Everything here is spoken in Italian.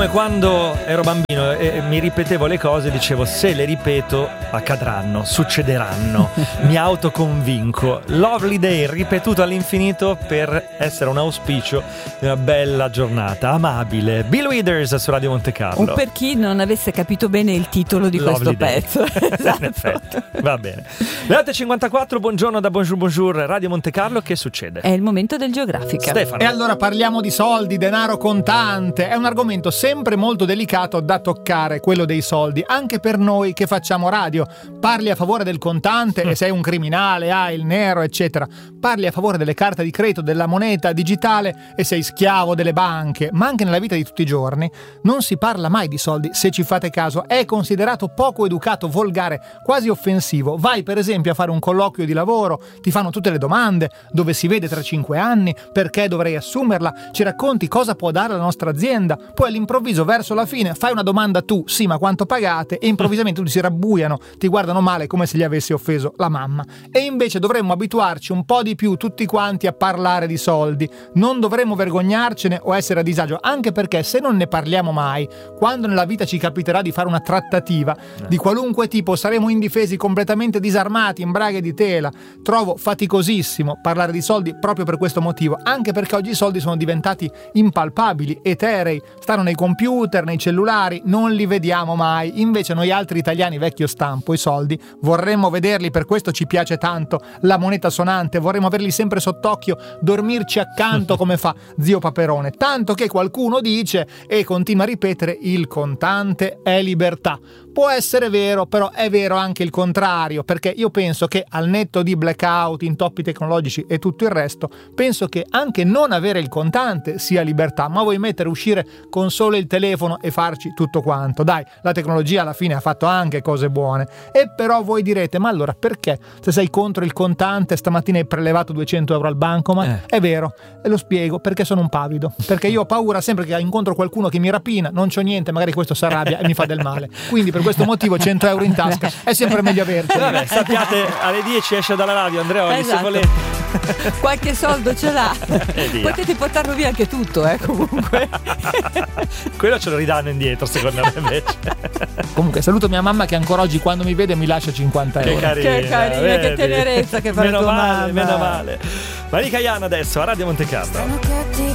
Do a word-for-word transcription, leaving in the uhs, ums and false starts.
Quando ero bambino e mi ripetevo le cose, dicevo: se le ripeto accadranno, succederanno, mi autoconvinco. Lovely Day ripetuto all'infinito per essere un auspicio di una bella giornata amabile. Bill Withers su Radio Monte Carlo. O per chi non avesse capito bene il titolo di Lovely questo Day. Pezzo. Esatto. In effetti, va bene. Le otto e cinquantaquattro, buongiorno da Bonjour Bonjour Radio Monte Carlo. Che succede? È il momento del Geografica. Stefano. E allora parliamo di soldi, denaro contante. È un argomento sempre molto delicato da toccare, quello dei soldi, anche per noi che facciamo radio. Parli a favore del contante e sei un criminale, hai il nero, eccetera. Parli a favore delle carte di credito, della moneta digitale e sei schiavo delle banche. Ma anche nella vita di tutti i giorni non si parla mai di soldi, se ci fate caso. È considerato poco educato, volgare, quasi offensivo. Vai per esempio a fare un colloquio di lavoro, ti fanno tutte le domande: dove si vede tra cinque anni, perché dovrei assumerla, ci racconti cosa può dare la nostra azienda, poi all'improvviso verso la fine fai una domanda tu, sì ma quanto pagate, e improvvisamente tutti si rabbuiano, ti guardano male come se gli avessi offeso la mamma. E invece dovremmo abituarci un po' di più tutti quanti a parlare di soldi, non dovremmo vergognarcene o essere a disagio, anche perché se non ne parliamo mai, quando nella vita ci capiterà di fare una trattativa di qualunque tipo saremo indifesi, completamente disarmati, in braghe di tela. Trovo faticosissimo parlare di soldi proprio per questo motivo, anche perché oggi i soldi sono diventati impalpabili, eterei, stanno nei computer, nei cellulari, non li vediamo mai. Invece noi altri italiani vecchio stampo, i soldi, vorremmo vederli, per questo ci piace tanto la moneta sonante, vorremmo averli sempre sott'occhio, dormirci accanto come fa zio Paperone, tanto che qualcuno dice e continua a ripetere: il contante è libertà. Può essere vero, però è vero anche il contrario, perché io penso che al netto di blackout, intoppi tecnologici e tutto il resto, penso che anche non avere il contante sia libertà. Ma vuoi mettere, uscire con solo il telefono e farci tutto quanto? Dai, la tecnologia alla fine ha fatto anche cose buone. E però voi direte: ma allora perché, se sei contro il contante, stamattina hai prelevato duecento euro al bancomat? Eh. È vero, e lo spiego: perché sono un pavido, perché io ho paura sempre che incontro qualcuno che mi rapina, non c'ho niente, magari questo si arrabbia e mi fa del male, quindi per questo motivo cento euro in tasca è sempre meglio averci. Vabbè, sappiate, alle dieci esce dalla radio Andreoli, esatto. Se volete qualche soldo ce l'ha, potete portarlo via anche tutto, eh, comunque. Quello ce lo ridanno indietro, secondo me, invece. Comunque saluto mia mamma che ancora oggi quando mi vede mi lascia cinquanta euro. Che carina, che, carina, che tenerezza che fa meno tua male, mamma. meno male. Malika Ayane adesso a Radio Monte Carlo.